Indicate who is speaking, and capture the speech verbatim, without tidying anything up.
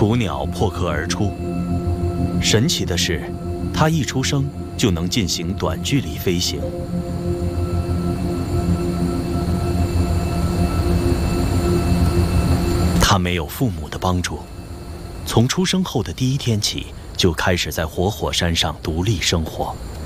Speaker 1: 雏鸟破壳而出。神奇的是，它一出生就能进行短距离飞行。它没有父母的帮助，从出生后的第一天起，就开始在活火山上独立生活。